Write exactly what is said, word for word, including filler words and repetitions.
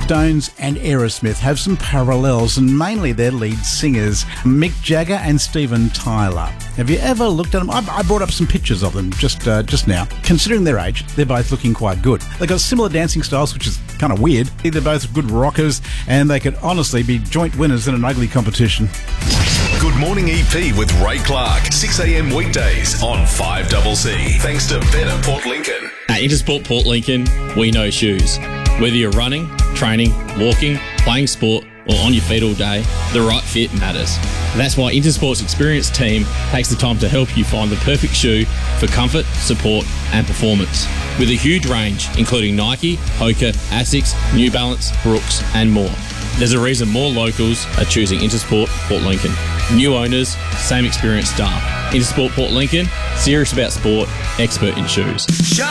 Stones and Aerosmith have some parallels, and mainly their lead singers, Mick Jagger and Steven Tyler. Have you ever looked at them? I, I brought up some pictures of them just uh, just now. Considering their age, they're both looking quite good. They've got similar dancing styles, which is kind of weird. They're both good rockers, and they could honestly be joint winners in an ugly competition. Good Morning E P with Ray Clark, six a.m. weekdays on five C C. Thanks to Better Port Lincoln. At Intersport Port Lincoln, we know shoes. Whether you're running, training, walking, playing sport, or on your feet all day, the right fit matters. That's why Intersport's experienced team takes the time to help you find the perfect shoe for comfort, support, and performance. With a huge range, including Nike, Hoka, Asics, New Balance, Brooks, and more. There's a reason more locals are choosing Intersport Port Lincoln. New owners, same experienced staff. Intersport Port Lincoln, serious about sport, expert in shoes.